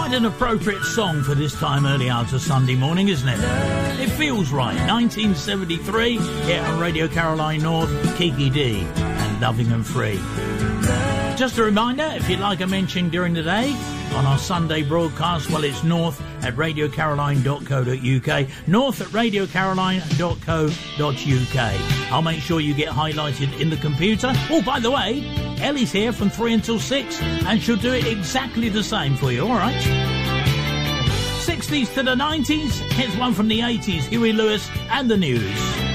Quite an appropriate song for this time early hours of Sunday morning, isn't it? It feels right. 1973, here on Radio Caroline North, Kiki D and Loving and Free. Just a reminder, if you'd like a mention during the day on our Sunday broadcast, well, it's north at radiocaroline.co.uk, north at radiocaroline.co.uk. I'll make sure you get highlighted in the computer. Oh, by the way, Ellie's here from 3 until 6, and she'll do it exactly the same for you, all right? 60s to the 90s, here's one from the 80s, Huey Lewis and the News.